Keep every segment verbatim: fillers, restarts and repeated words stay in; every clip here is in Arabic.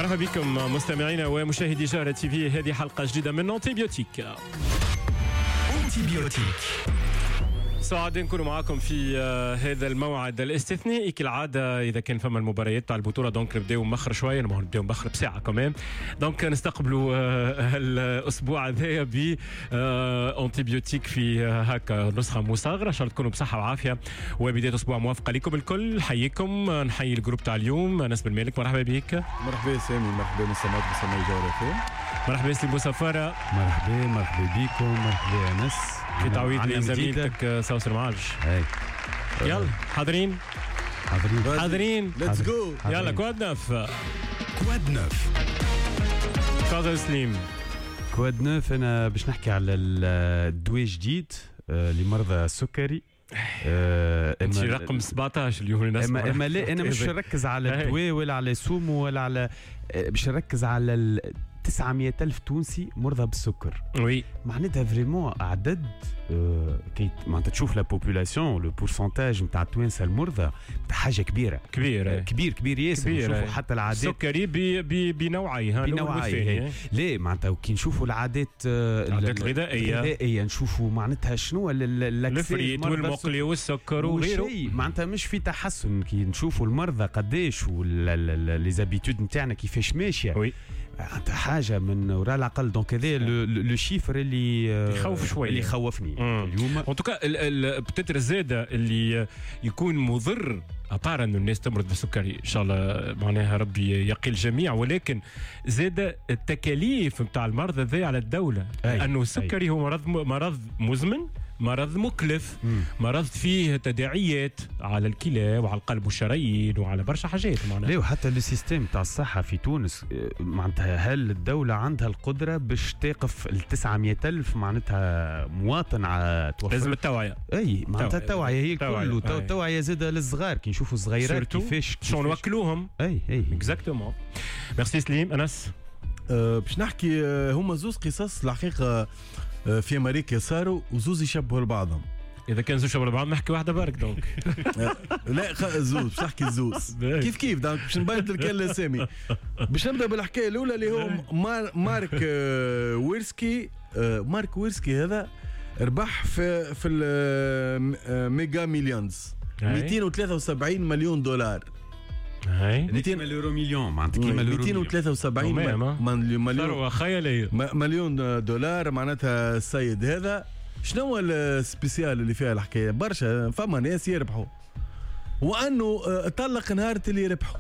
مرحبا بكم مستمعينا ومشاهدي جارة تي في. هذه حلقة جديدة من أنتيبيوتيك. أنتيبيوتيك سعداء نكون معاكم في هذا الموعد الاستثنائي كالعادة. إذا كان فما المباريات تاع البطولة دونك نبداو مخر شوية، نبداو مخر بساعة كمان. دونك نستقبلوا الأسبوع هذايا ب أنتيبيوتيك في هكا نسخة مصغرة. إن شاء الله تكونوا بصحة وعافية وبداية أسبوع موافقة لكم الكل. نحييكم، نحيي الجروب تاع اليوم. أنس بن مالك مرحبا بك. مرحبا سامي، مرحبا مستمعات مستمعي جارة فين. مرحبا سليم بوسفارة. مرحبا مرحبا بكم. مرحبا أنس. في تعويض لزميلتك سوس المعالج. يلا حاضرين حاضرين حاضرين ليتس جو. يلا كواد نف كواد نف تفضل سليم. كواد نوف. أنا باش نحكي على الدواء جديد لمرضى السكري. انت رقم سبعطاش اليوم الناس. اما اما لا انا مش نركز على الدواء ولا على سومو ولا على، باش نركز على تسعمية ألف تونسي مرضى بالسكر. وي معناتها فريمون عدد أه كي معناتها تشوف لا بوبولاسيون لو بورسنتاج نتاع التوانسه المرضى نتاع حاجه كبيره كبير كبير كبير ياسر. نشوفوا حتى العادات السكري بنوعيها بنوعيه. لا معناتها كي نشوفوا العادات العادات الغذائيه الغذائيه نشوفوا معناتها شنو الفريت والمقلي والسكر وغيره. معناتها مش في تحسن كي نشوفوا المرضى قداش ولي زابيتود نتاعنا كيفاش ماشيه. وي حاجه من وراء العقل. دونك هذا لو شيفر اللي يخوف شويه، اللي خوفني اليوم. ان توكا بتتر زاده اللي يكون مضر أطار أنه الناس تمرض بالسكري إن شاء الله معناها ربي يقي الجميع، ولكن زاد التكاليف متاع المرضى ذي على الدولة. لأنه السكري هو مرض مرض مزمن، مرض مكلف، مم. مرض فيه تداعيات على الكلى وعلى القلب والشرايين وعلى برشا حاجات معناها. ليه وحتى السيستم تاع الصحة في تونس معناتها هل الدولة عندها القدرة باش تقف التسعمية ألف معناتها مواطن على توفر؟ لازم التوعية. أي معناتها التوعية هي الكل. التوعية زادة للصغار كي نشوفوا الصغيرات كيفاش شلون نوكلوهم. أي أي اكزاكتومون. ميرسي سليم. أنس أه باش نحكي أه هما زوز قصص الحقيقة في امريكا صاروا وزوز يشبهوا لبعضهم. اذا كان زوج شبه لبعض نحكي واحده برك دونك. لا زوز باش نحكي زوز كيف كيف دونك باش نبدل لك الاسامي. باش نبدا بالحكايه الاولى اللي هو مار مارك ويرسكي. مارك ويرسكي هذا ربح في في الميجا مليونز مئتين وثلاثة وسبعين مليون دولار. هاي مئتين يورو مليون معناتها كيما مئتين وثلاثة وسبعين مليون ثروة خيالية مليون دولار. معناتها السيد هذا شنو هو السبيسيال اللي فيها الحكايه؟ برشا فما ناس يربحوا وانه طلق نهار اللي يربحوا.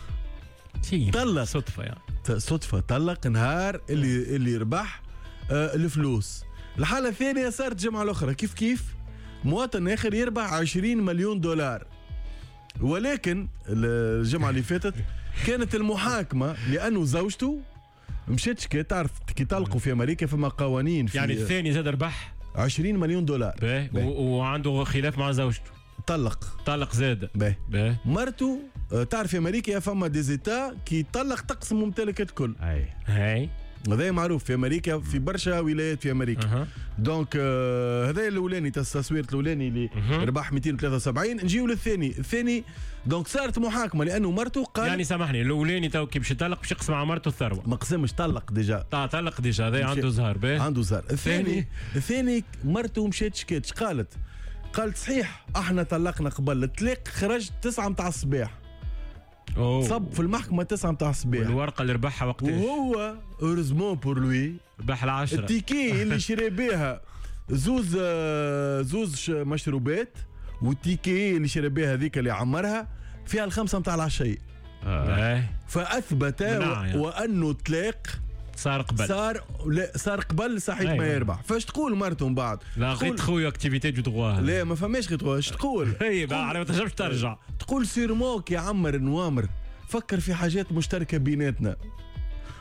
طلق صدفه يعني صدفه طلق نهار اللي اللي ربح الفلوس. الحاله الثانيه صارت الجمعه الاخرى كيف كيف مواطن اخر يربح عشرين مليون دولار. ولكن الجمعه اللي فاتت كانت المحاكمه لانه زوجته مشيت كي تعرف كي طلقوا في امريكا فما قوانين في يعني الثاني زاد ربح عشرين مليون دولار باهي وعنده خلاف مع زوجته طلق طلق زاد باهي مرته. تعرف في امريكا فما ديزيتا كي طلق تقسم ممتلكات الكل. هاي هاي هذا معروف في امريكا في برشا ولايات في امريكا. أه. دونك آه هذا الاولاني التصوير الاولاني اللي أه. ربح مئتين وثلاثة وسبعين. نجيو للثاني. الثاني دونك صارت محاكمه لانه مرته قال يعني سامحني الاولاني تو كي باش يطلق باش يقسم على مرته الثروه. ما قسمش طلق ديجا. طا طلق ديجا هذا عنده زهر باهي عنده زهر. الثاني الثاني مرته مشات شكات قالت قالت صحيح احنا طلقنا قبل الطلاق خرج تسعة متاع الصباح. أوه. صب في المحكمة تسعة متاع الصباح. والورقة اللي ربحها وقتاش وهو اورزمون بور لوي ربح العشرة. التيكي اللي شري بها زوز زوز مشروبات والتيكي اللي شري بها هذيك اللي عمرها فيها الخمسة متاع العشية. آه. فأثبت وأنه طلاق صار قبل صار لا صار قبل صحيح ما يربح. فاش تقول مرته من بعد لا غيت خويا اكتيفيتي جو دغوا لا ما فماش غيت اش تقول هي بقى ما تنجمش ترجع تقول سيرموك يا عمر نوامر فكر في حاجات مشتركه بيناتنا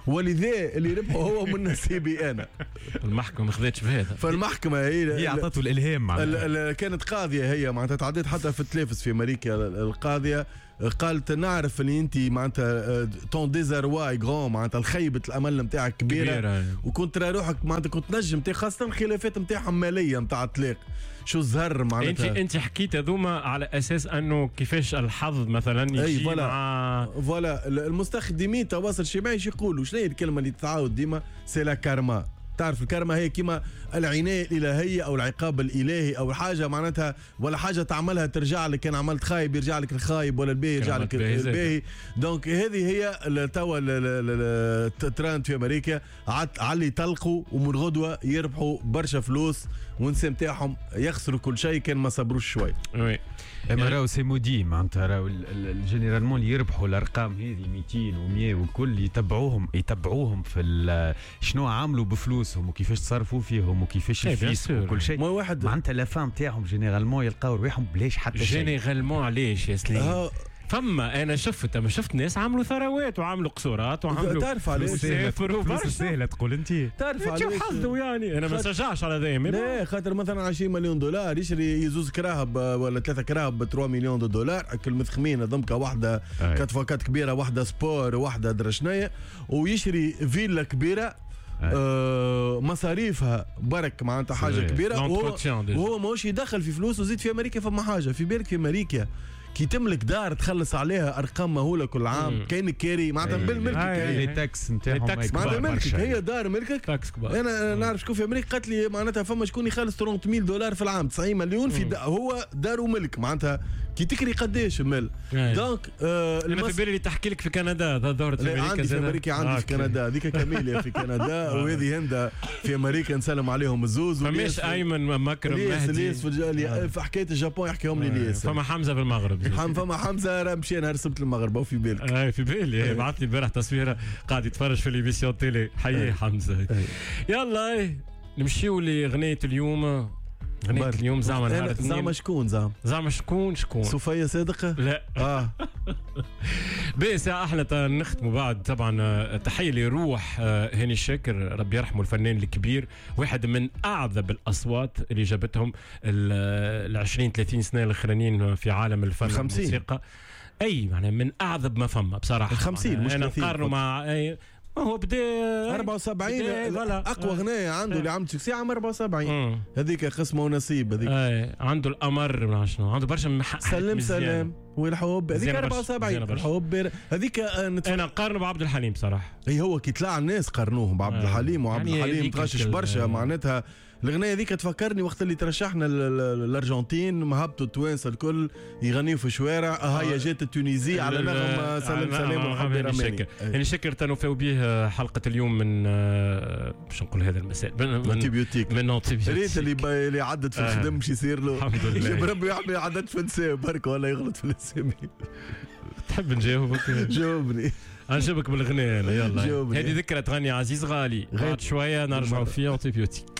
ولذا اللي ربحه هو من نصيبي انا. المحكمه ما خذتش بهذا. فالمحكمه هي هي اعطته الالهام معناتها. كانت قاضيه هي معناتها تعديت حتى في التلفز في امريكا القاضيه قالت نعرف اللي انت معناتها طون ديزرواي غون معناتها الخيبه الامل نتاعك كبيره, كبيرة. وكنت ترى روحك معناتها كنت نجم خاصه الخلافات نتاعهم ماليه نتاع الطلاق شو الزهر معناتها. انت انت حكيت هذوما على اساس انه كيفاش الحظ مثلا يجي فولا مع فوالا المستخدمين تواصل الاجتماعي يقولوا شنو هي الكلمه اللي تتعاود ديما سي لا كارما. تعرف الكرمة هي كما العناية الإلهية أو العقاب الإلهي أو حاجة معناتها ولا حاجة تعملها ترجع لك. كان عملت خايب يرجع لك الخايب ولا الباهي يرجع لك الباهي. دونك هذه هي توا الترند في أمريكا على يطلقوا ومن غدوة يربحوا برشا فلوس ونسى نتاعهم يخسروا كل شيء كان ما صبروش شوي. وي اما راهو سي مودي معناتها راهو الجينيرالمون اللي يربحوا الارقام هذه مئتين ومئة وكل يتبعوهم يتبعوهم في شنو عملوا بفلوسهم وكيفاش تصرفوا فيهم وكيفاش يفيسوا وكل شيء. واحد معناتها لافام تاعهم جينيرالمون يلقاو رواحهم بلاش حتى شيء. جينيرالمون علاش يا سليم؟ فما انا شفت اما شفت ناس عملوا ثروات وعملوا قصورات وعملوا تعرف على سافروا برشا سهله تقول انت تعرف على حظوا يعني انا ما نشجعش على ذا لا خاطر مثلا عشرين مليون دولار يشري يزوز كراهب ولا ثلاثة كراهب ب ثلاثة مليون دولار اكل متخمين ضمك واحده كتفاكات كبيره واحده سبور واحده درشنيه ويشري فيلا كبيره آه مصاريفها برك معناتها حاجه كبيره وهو, وهو ماهوش يدخل في فلوس. وزيد في امريكا فما حاجه في بالك في امريكا كي تملك دار تخلص عليها ارقام مهوله كل عام كاين كاري معناتها بالملك لي تاكس نتاعهم معناتها ملكك هي دار ملكك تاكس كبار. انا نعرف شكون في امريكا قالت لي معناتها فما شكون يخلص ثلاثمية ألف دولار في العام تسعين مليون في دا هو دار وملك معناتها كي تكري قداش المال. دونك آه انا في بالي اللي تحكي لك في كندا دورت في امريكا عندي في امريكا عندي آه في كندا هذيك كاميليا في كندا وهذه هندا في امريكا نسلم عليهم الزوز. فماش ايمن مكرم مهدي في حكايه الجابون يحكيهم لي ليس. فما حمزه في المغرب فما حمزه راه مشي نهار السبت المغرب وفي بالك. اي في بالي بعث لي امبارح تصويره قاعد يتفرج في ليميسيون تيلي حيي حمزه. يلا نمشيو لغنية اليوم. غنية اليوم زعما نهار الاثنين. زعما شكون زعما زعما شكون شكون صفية صادقة؟ لا اه بس احلى نختموا بعد طبعا تحية لروح هاني الشاكر ربي يرحمه الفنان الكبير واحد من اعذب الاصوات اللي جابتهم ال عشرين ثلاثين سنة الاخرانيين في عالم الفن والموسيقى. اي معناها من اعذب ما فما بصراحة. الخمسين مش انا نقارنه مع أي هو بدا أربعة وسبعين اقوى غنايه عنده اللي عملت شخصيه عام أربعة وسبعين هذيك قسمه ونصيب هذيك. اي عنده القمر ما شنو عنده برشا محقق سلم سلام والحب هذيك أربعة وسبعين الحب هذيك انا نقارنه بعبد الحليم صراحه. اي هو كي طلع الناس قارنوه بعبد الحليم وعبد يعني الحليم تغشش برشا معناتها. الغنية ذيك تفكرني وقت اللي ترشحنا الارجنتين مهبطوا التوانسه الكل يغنيوا في شوارع هيا جات التونيزي على نغم سلم سلام وحب رماني. يعني شكر تنوفوا به حلقه اليوم من باش نقول هذا المساء من انتيبيوتيك من انتيبيوتيك ريت اللي اللي عدت في الخدم مش يصير له الحمد لله. جاب ربي يعمل عدد في نساء برك ولا يغلط في الاسامي. تحب نجاوبك؟ جاوبني نجاوبك بالغناء. يلا هذه ذكرى تغني عزيز غالي بعد شويه نرجعوا في انتيبيوتيك.